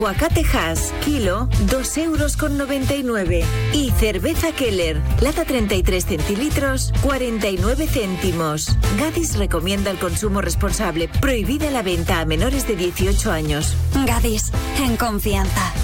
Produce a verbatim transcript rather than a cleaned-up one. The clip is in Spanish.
Aguacate Hass, kilo, dos euros con noventa y nueve. Y cerveza Keller, lata treinta y tres centilitros, cuarenta y nueve céntimos. Gadis recomienda el consumo responsable. Prohibida la venta a menores de dieciocho años. Gadis, en confianza.